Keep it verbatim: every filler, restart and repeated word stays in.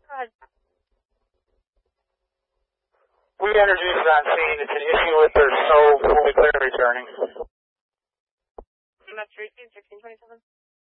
Go ahead. We energy is on scene. It's an issue with their stove. We'll be clear returning. M F three sixteen twenty-seven.